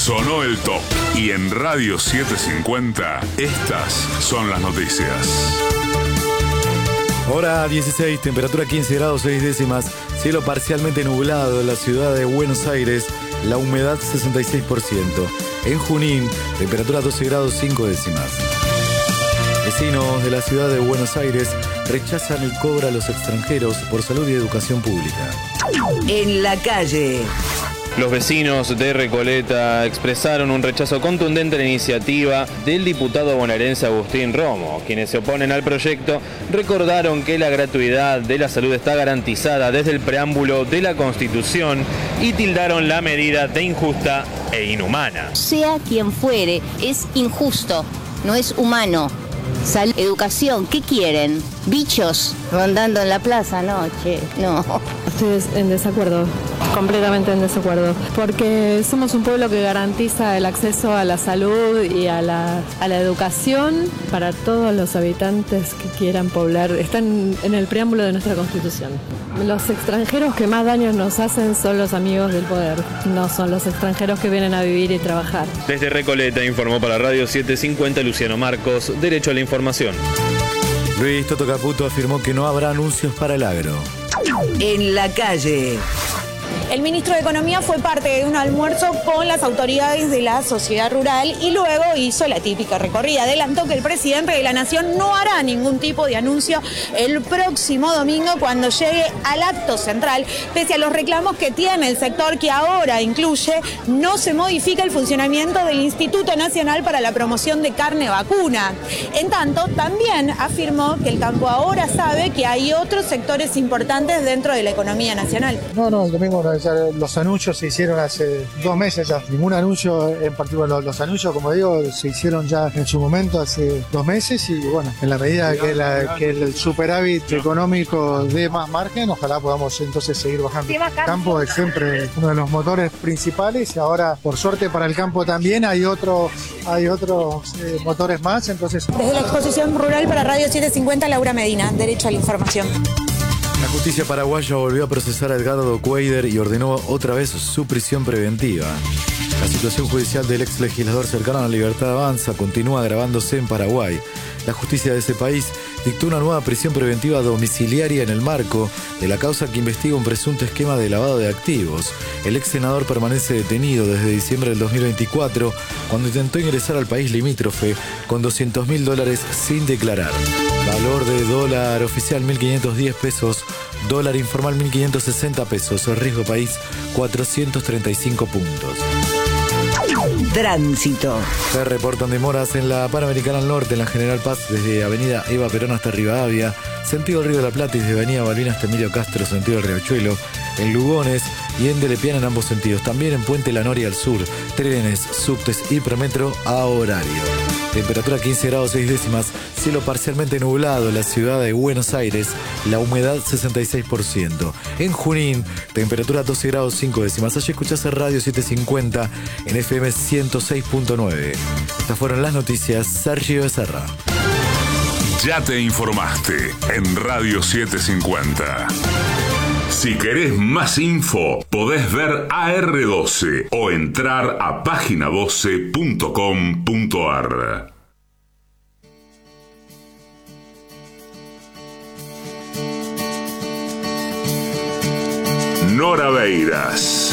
Sonó el top. Y en Radio 750, estas son las noticias. Hora 16, temperatura 15 grados 6 décimas, cielo parcialmente nublado en la ciudad de Buenos Aires, la humedad 66%. En Junín, temperatura 12 grados 5 décimas. Vecinos de la ciudad de Buenos Aires rechazan el cobro a los extranjeros por salud y educación pública. En la calle. Los vecinos de Recoleta expresaron un rechazo contundente a la iniciativa del diputado bonaerense Agustín Romo. Quienes se oponen al proyecto recordaron que la gratuidad de la salud está garantizada desde el preámbulo de la Constitución y tildaron la medida de injusta e inhumana. Sea quien fuere, es injusto, no es humano. Educación, ¿qué quieren? ¿Bichos rondando en la plaza? No, no. Estoy en desacuerdo, completamente en desacuerdo, porque somos un pueblo que garantiza el acceso a la salud y a la educación para todos los habitantes que quieran poblar. Están en el preámbulo de nuestra Constitución. Los extranjeros que más daños nos hacen son los amigos del poder, no son los extranjeros que vienen a vivir y trabajar. Desde Recoleta informó para Radio 750 Luciano Marcos, Derecho a la Información. Luis Toto Caputo afirmó que no habrá anuncios para el agro. En la calle. El ministro de Economía fue parte de un almuerzo con las autoridades de la sociedad rural y luego hizo la típica recorrida. Adelantó que el presidente de la Nación no hará ningún tipo de anuncio el próximo domingo cuando llegue al acto central, pese a los reclamos que tiene el sector, que ahora incluye no se modifica el funcionamiento del Instituto Nacional para la Promoción de Carne Vacuna. En tanto, también afirmó que el campo ahora sabe que hay otros sectores importantes dentro de la economía nacional. No, el domingo no. Los anuncios se hicieron hace 2 meses ya. Ningún anuncio en particular. Los anuncios, como digo, se hicieron ya en su momento hace 2 meses y bueno, en la medida que el superávit económico dé más margen, ojalá podamos entonces seguir bajando. El campo es siempre uno de los motores principales y ahora, por suerte para el campo también, hay otros motores más. Entonces, desde la exposición rural para Radio 750, Laura Medina, Derecho a la Información. La justicia paraguaya volvió a procesar a Edgardo Cuader y ordenó otra vez su prisión preventiva. La situación judicial del ex legislador cercano a la Libertad Avanza continúa agravándose en Paraguay. La justicia de ese país dictó una nueva prisión preventiva domiciliaria en el marco de la causa que investiga un presunto esquema de lavado de activos. El ex senador permanece detenido desde diciembre del 2024, cuando intentó ingresar al país limítrofe con $200.000 sin declarar. Valor de dólar oficial 1.510 pesos, dólar informal 1.560 pesos, el riesgo país 435 puntos. Tránsito. Se reportan demoras en la Panamericana al Norte, en la General Paz, desde Avenida Eva Perón hasta Rivadavia, sentido Río de la Plata, y desde Avenida Balbina hasta Emilio Castro, sentido el Riachuelo, en Lugones y en Delepiana en ambos sentidos. También en Puente La Noria al sur, trenes, subtes y premetro a horario. Temperatura 15 grados 6 décimas, cielo parcialmente nublado en la ciudad de Buenos Aires, la humedad 66%. En Junín, temperatura 12 grados 5 décimas. Allí escuchás Radio 750 en FM 106.9. Estas fueron las noticias. Sergio Becerra. Ya te informaste en Radio 750. Si querés más info, podés ver AR12 o entrar a página12.com.ar. Nora Beiras.